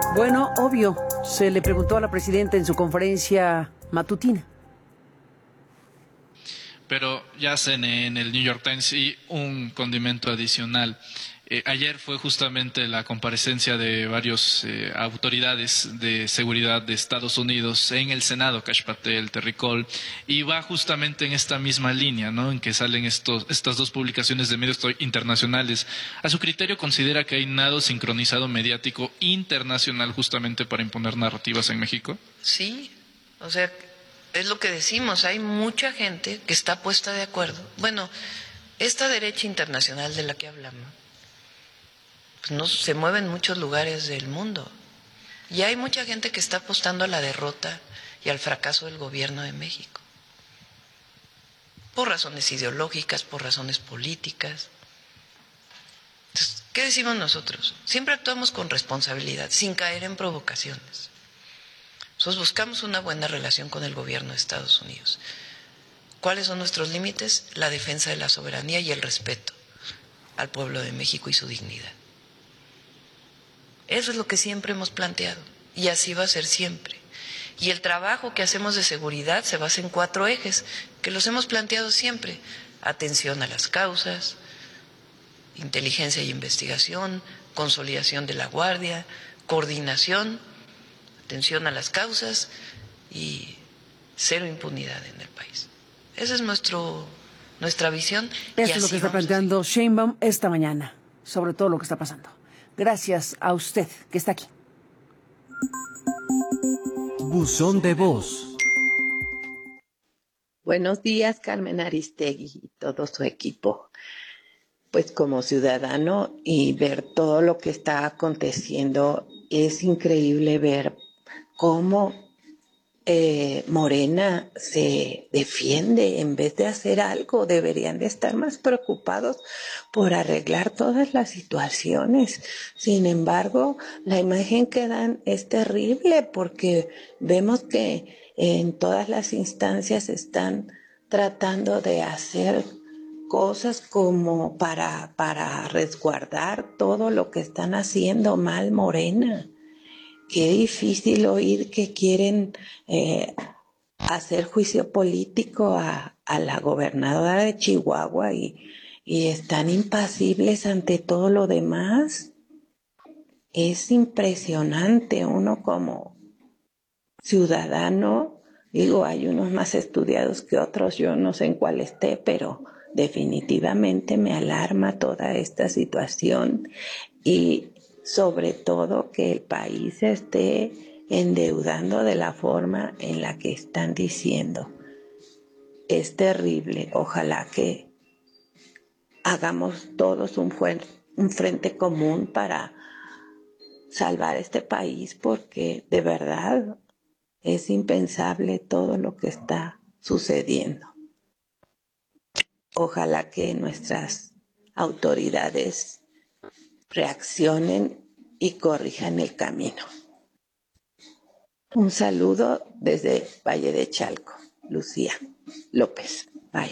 Bueno, obvio, se le preguntó a la presidenta en su conferencia matutina. Pero ya en el New York Times y un condimento adicional. Ayer fue justamente la comparecencia de varias autoridades de seguridad de Estados Unidos en el Senado, Kash Patel, Terry Cole, y va justamente en esta misma línea, ¿no? En que salen estas dos publicaciones de medios internacionales. A su criterio, ¿considera que hay nado sincronizado mediático internacional justamente para imponer narrativas en México? Sí, o sea, es lo que decimos, hay mucha gente que está puesta de acuerdo. Bueno, esta derecha internacional de la que hablamos, pues no se mueve en muchos lugares del mundo. Y hay mucha gente que está apostando a la derrota y al fracaso del gobierno de México. Por razones ideológicas, por razones políticas. Entonces, ¿qué decimos nosotros? Siempre actuamos con responsabilidad, sin caer en provocaciones. Nosotros buscamos una buena relación con el gobierno de Estados Unidos. ¿Cuáles son nuestros límites? La defensa de la soberanía y el respeto al pueblo de México y su dignidad. Eso es lo que siempre hemos planteado y así va a ser siempre. Y el trabajo que hacemos de seguridad se basa en 4 ejes que los hemos planteado siempre: atención a las causas, inteligencia y investigación, consolidación de la guardia, coordinación, atención a las causas y cero impunidad en el país. Esa es nuestra visión. Eso es lo que está planteando Sheinbaum esta mañana sobre todo lo que está pasando. Gracias a usted que está aquí. Buzón de voz. Buenos días, Carmen Aristegui y todo su equipo. Pues como ciudadano y ver todo lo que está aconteciendo, es increíble ver cómo Morena se defiende en vez de hacer algo. Deberían de estar más preocupados por arreglar todas las situaciones. Sin embargo, la imagen que dan es terrible porque vemos que en todas las instancias están tratando de hacer cosas como para resguardar todo lo que están haciendo mal Morena. Qué difícil oír que quieren hacer juicio político a la gobernadora de Chihuahua y están impasibles ante todo lo demás. Es impresionante. Uno como ciudadano, digo, hay unos más estudiados que otros, yo no sé en cuál esté, pero definitivamente me alarma toda esta situación y sobre todo que el país se esté endeudando de la forma en la que están diciendo. Es terrible. Ojalá que hagamos todos un frente común para salvar este país, porque de verdad es impensable todo lo que está sucediendo. Ojalá que nuestras autoridades reaccionen y corrijan el camino. Un saludo desde Valle de Chalco, Lucía López. Bye.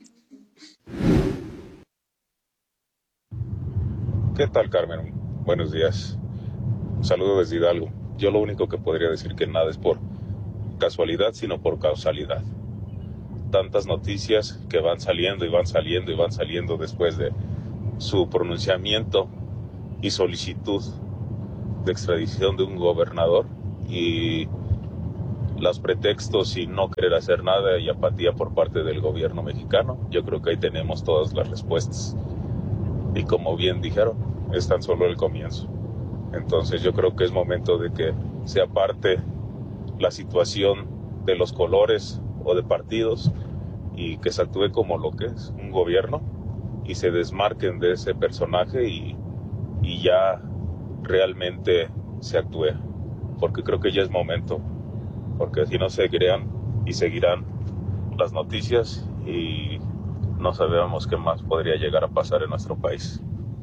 ¿Qué tal, Carmen? Buenos días. Un saludo desde Hidalgo. Yo lo único que podría decir que nada es por casualidad, sino por causalidad. Tantas noticias que van saliendo y van saliendo y van saliendo después de su pronunciamiento y solicitud de extradición de un gobernador, y los pretextos y no querer hacer nada y apatía por parte del gobierno mexicano. Yo creo que ahí tenemos todas las respuestas. Y como bien dijeron, es tan solo el comienzo. Entonces yo creo que es momento de que se aparte la situación de los colores o de partidos y que se actúe como lo que es un gobierno y se desmarquen de ese personaje y ya realmente se actúe, porque creo que ya es momento, porque si no seguirán las noticias y no sabemos qué más podría llegar a pasar en nuestro país.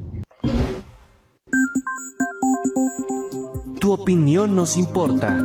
Tu opinión nos importa.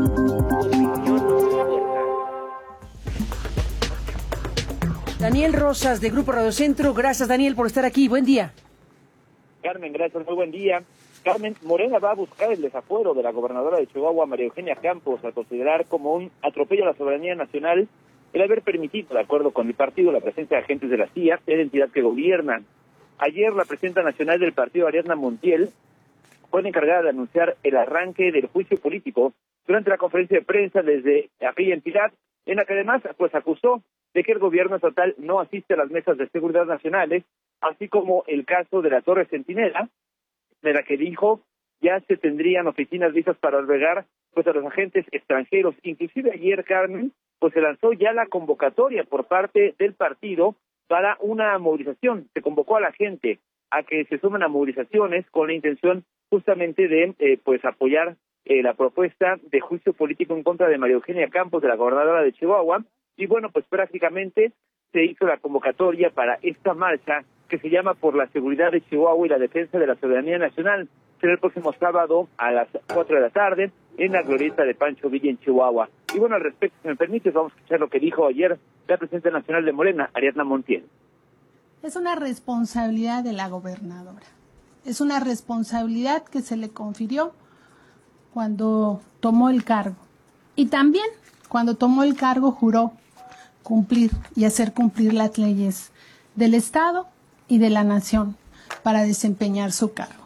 Daniel Rosas, de Grupo Radio Centro. Gracias, Daniel, por estar aquí. Buen día. Carmen, gracias. Muy buen día. Carmen, Morena va a buscar el desafuero de la gobernadora de Chihuahua, María Eugenia Campos, a considerar como un atropello a la soberanía nacional el haber permitido, de acuerdo con el partido, la presencia de agentes de la CIA, de la entidad que gobierna. Ayer la presidenta nacional del partido, Ariadna Montiel, fue la encargada de anunciar el arranque del juicio político durante la conferencia de prensa desde aquella entidad, en la que además pues acusó de que el gobierno estatal no asiste a las mesas de seguridad nacionales, así como el caso de la Torre Centinela, de la que dijo ya se tendrían oficinas listas para albergar pues a los agentes extranjeros. Inclusive ayer, Carmen, pues se lanzó ya la convocatoria por parte del partido para una movilización. Se convocó a la gente a que se sumen a movilizaciones con la intención justamente de pues apoyar la propuesta de juicio político en contra de María Eugenia Campos, de la gobernadora de Chihuahua. Y bueno, pues prácticamente se hizo la convocatoria para esta marcha que se llama Por la Seguridad de Chihuahua y la Defensa de la Soberanía Nacional. Será el próximo sábado a las 4 de la tarde en la glorieta de Pancho Villa en Chihuahua. Y bueno, al respecto, si me permites, vamos a escuchar lo que dijo ayer la presidenta nacional de Morena, Ariadna Montiel. Es una responsabilidad de la gobernadora. Es una responsabilidad que se le confirió cuando tomó el cargo. Y también cuando tomó el cargo juró cumplir y hacer cumplir las leyes del Estado y de la nación para desempeñar su cargo.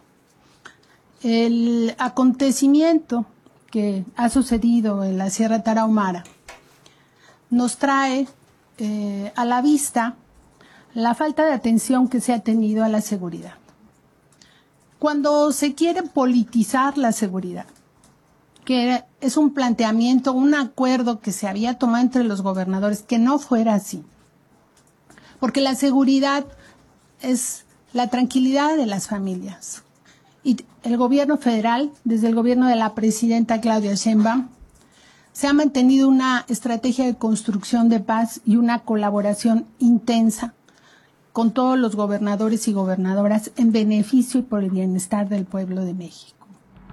El acontecimiento que ha sucedido en la Sierra Tarahumara nos trae a la vista la falta de atención que se ha tenido a la seguridad. Cuando se quiere politizar la seguridad, que es un planteamiento, un acuerdo que se había tomado entre los gobernadores, que no fuera así. Porque la seguridad es la tranquilidad de las familias. Y el gobierno federal, desde el gobierno de la presidenta Claudia Sheinbaum, se ha mantenido una estrategia de construcción de paz y una colaboración intensa con todos los gobernadores y gobernadoras en beneficio y por el bienestar del pueblo de México.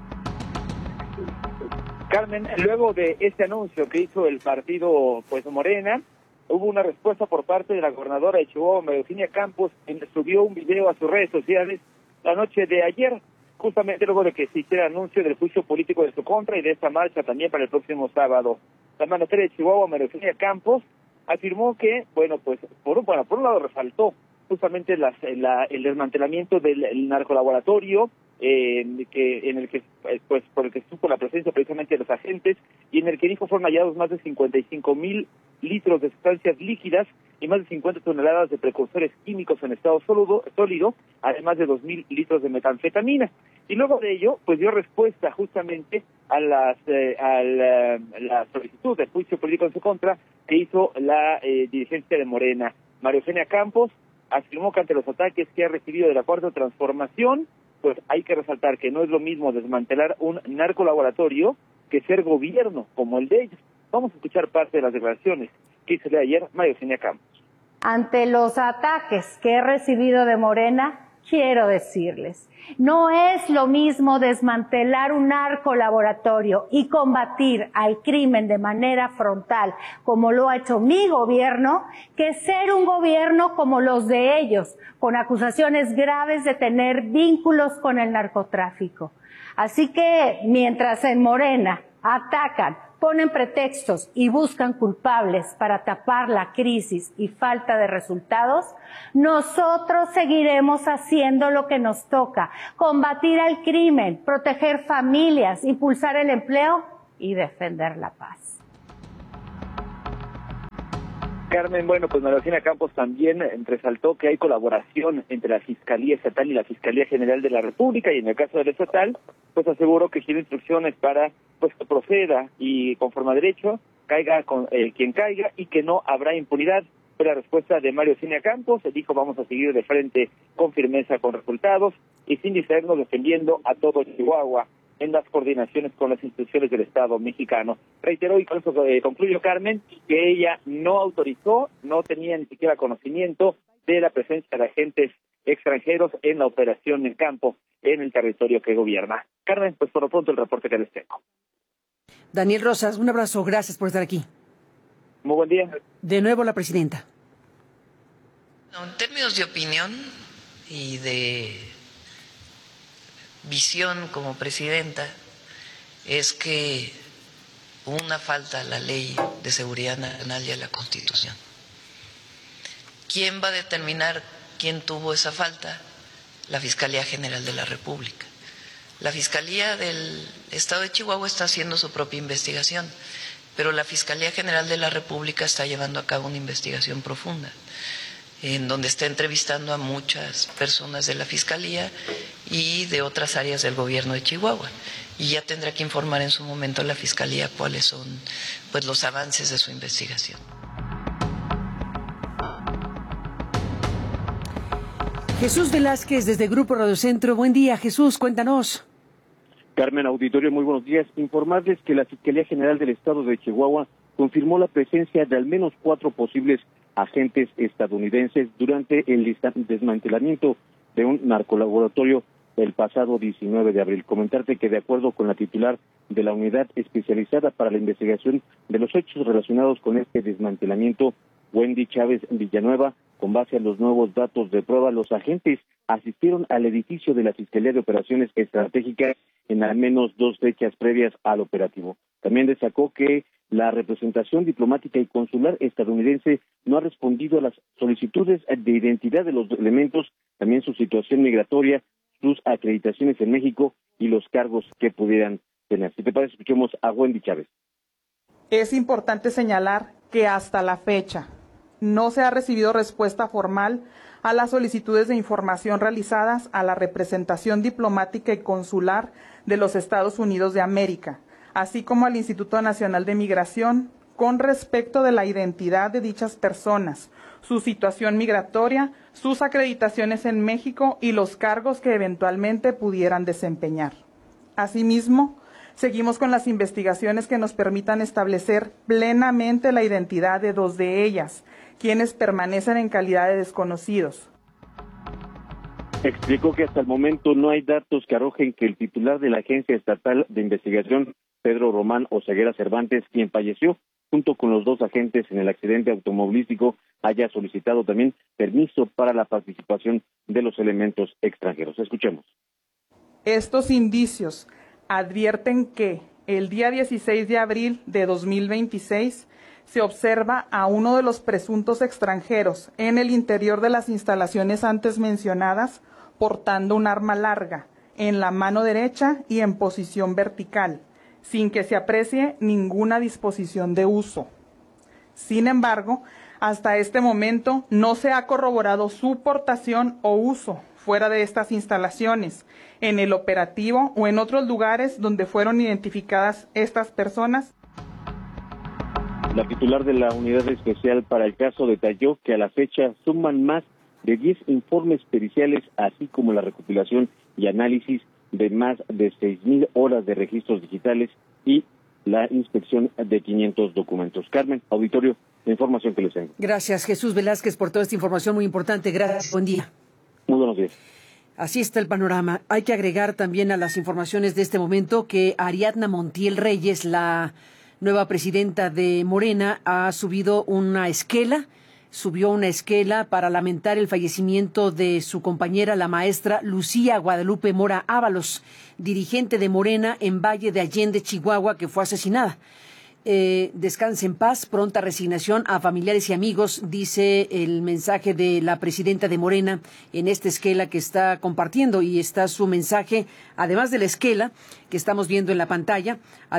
Carmen, luego de este anuncio que hizo el partido pues Morena, hubo una respuesta por parte de la gobernadora de Chihuahua, María Eugenia Campos, quien subió un video a sus redes sociales la noche de ayer, justamente luego de que se hiciera anuncio del juicio político de su contra y de esta marcha también para el próximo sábado. La mandataria de Chihuahua, María Eugenia Campos, afirmó que, bueno, pues por un lado resaltó justamente el desmantelamiento del narcolaboratorio, por el que supo la presencia precisamente de los agentes, y en el que dijo fueron hallados más de 55,000 litros de sustancias líquidas y más de 50 toneladas de precursores químicos en estado sólido, además de 2,000 litros de metanfetamina. Y luego de ello, pues dio respuesta justamente a la solicitud de juicio político en su contra que hizo la dirigencia de Morena. María Eugenia Campos afirmó que ante los ataques que ha recibido de la Cuarta Transformación, pues hay que resaltar que no es lo mismo desmantelar un narcolaboratorio que ser gobierno como el de ellos. Vamos a escuchar parte de las declaraciones que hizo ayer María Eugenia Campos. Ante los ataques que he recibido de Morena, quiero decirles, no es lo mismo desmantelar un narcolaboratorio y combatir al crimen de manera frontal, como lo ha hecho mi gobierno, que ser un gobierno como los de ellos, con acusaciones graves de tener vínculos con el narcotráfico. Así que, mientras en Morena atacan, ponen pretextos y buscan culpables para tapar la crisis y falta de resultados, nosotros seguiremos haciendo lo que nos toca: combatir al crimen, proteger familias, impulsar el empleo y defender la paz. Carmen, bueno, pues María Eugenia Campos también resaltó que hay colaboración entre la Fiscalía Estatal y la Fiscalía General de la República, y en el caso del estatal, pues aseguró que tiene instrucciones para pues que proceda y conforme a derecho, caiga con quien caiga y que no habrá impunidad. Fue la respuesta de María Eugenia Campos. Se dijo: vamos a seguir de frente con firmeza, con resultados y sin distraernos, defendiendo a todo Chihuahua en las coordinaciones con las instituciones del Estado mexicano. Reiteró, y con eso concluyo, Carmen, que ella no autorizó, no tenía ni siquiera conocimiento de la presencia de agentes extranjeros en la operación en campo en el territorio que gobierna. Carmen, pues por lo pronto el reporte que les tengo. Daniel Rosas, un abrazo, gracias por estar aquí. Muy buen día. De nuevo la presidenta. En términos de opinión y de visión como presidenta es que hubo una falta a la Ley de Seguridad Nacional y a la Constitución. ¿Quién va a determinar quién tuvo esa falta? La Fiscalía General de la República. La Fiscalía del Estado de Chihuahua está haciendo su propia investigación, pero la Fiscalía General de la República está llevando a cabo una investigación profunda, en donde está entrevistando a muchas personas de la Fiscalía y de otras áreas del gobierno de Chihuahua. Y ya tendrá que informar en su momento a la Fiscalía cuáles son, pues, los avances de su investigación. Jesús Velázquez, desde Grupo Radio Centro. Buen día, Jesús, cuéntanos. Carmen, auditorio, muy buenos días. Informarles que la Fiscalía General del Estado de Chihuahua confirmó la presencia de al menos 4 posibles agentes estadounidenses durante el desmantelamiento de un narcolaboratorio el pasado 19 de abril. Comentarte que de acuerdo con la titular de la Unidad Especializada para la Investigación de los Hechos relacionados con este desmantelamiento, Wendy Chávez Villanueva, con base a los nuevos datos de prueba, los agentes asistieron al edificio de la Fiscalía de Operaciones Estratégicas en al menos 2 fechas previas al operativo. También destacó que la representación diplomática y consular estadounidense no ha respondido a las solicitudes de identidad de los elementos, también su situación migratoria, sus acreditaciones en México y los cargos que pudieran tener. Si te parece, escuchemos a Wendy Chávez. Es importante señalar que hasta la fecha no se ha recibido respuesta formal a las solicitudes de información realizadas a la representación diplomática y consular de los Estados Unidos de América, así como al Instituto Nacional de Migración, con respecto de la identidad de dichas personas, su situación migratoria, sus acreditaciones en México y los cargos que eventualmente pudieran desempeñar. Asimismo, seguimos con las investigaciones que nos permitan establecer plenamente la identidad de 2 de ellas, quienes permanecen en calidad de desconocidos. Explicó que hasta el momento no hay datos que arrojen que el titular de la Agencia Estatal de Investigación, Pedro Román Oseguera Cervantes, quien falleció junto con los 2 agentes en el accidente automovilístico, haya solicitado también permiso para la participación de los elementos extranjeros. Escuchemos. Estos indicios advierten que el día 16 de abril de 2026 se observa a uno de los presuntos extranjeros en el interior de las instalaciones antes mencionadas portando un arma larga en la mano derecha y en posición vertical, sin que se aprecie ninguna disposición de uso. Sin embargo, hasta este momento no se ha corroborado su portación o uso fuera de estas instalaciones, en el operativo o en otros lugares donde fueron identificadas estas personas. La titular de la Unidad Especial para el caso detalló que a la fecha suman más de 10 informes periciales, así como la recopilación y análisis de más de 6,000 horas de registros digitales y la inspección de 500 documentos. Carmen, auditorio, la información que les tengo. Gracias, Jesús Velázquez, por toda esta información muy importante. Gracias, buen día. Muy buenos días. Así está el panorama. Hay que agregar también a las informaciones de este momento que Ariadna Montiel Reyes, la nueva presidenta de Morena, ha subió una esquela para lamentar el fallecimiento de su compañera, la maestra Lucía Guadalupe Mora Ábalos, dirigente de Morena en Valle de Allende, Chihuahua, que fue asesinada. Descanse en paz, pronta resignación a familiares y amigos, dice el mensaje de la presidenta de Morena en esta esquela que está compartiendo, y está su mensaje, además de la esquela que estamos viendo en la pantalla,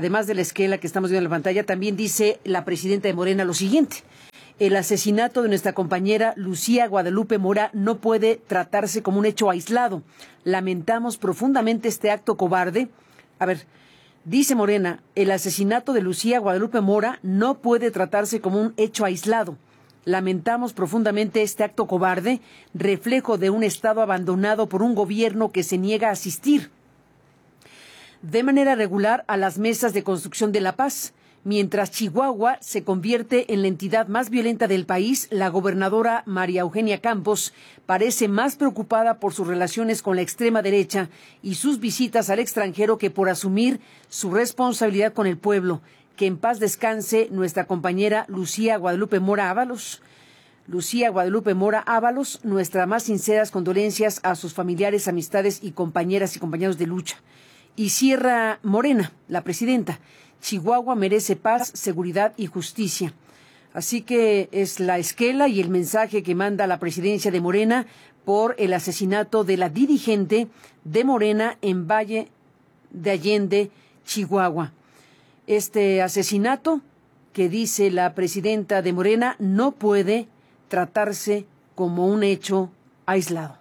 también dice la presidenta de Morena lo siguiente: el asesinato de nuestra compañera Lucía Guadalupe Mora no puede tratarse como un hecho aislado. Lamentamos profundamente este acto cobarde. Dice Morena, el asesinato de Lucía Guadalupe Mora no puede tratarse como un hecho aislado. Lamentamos profundamente este acto cobarde, reflejo de un Estado abandonado por un gobierno que se niega a asistir de manera regular a las mesas de construcción de la paz. Mientras Chihuahua se convierte en la entidad más violenta del país, la gobernadora María Eugenia Campos parece más preocupada por sus relaciones con la extrema derecha y sus visitas al extranjero que por asumir su responsabilidad con el pueblo. Que en paz descanse nuestra compañera Lucía Guadalupe Mora Ábalos. Lucía Guadalupe Mora Ábalos, nuestras más sinceras condolencias a sus familiares, amistades y compañeras y compañeros de lucha. Y cierra Morena, la presidenta. Chihuahua merece paz, seguridad y justicia. Así que es la esquela y el mensaje que manda la presidencia de Morena por el asesinato de la dirigente de Morena en Valle de Allende, Chihuahua. Este asesinato que dice la presidenta de Morena no puede tratarse como un hecho aislado.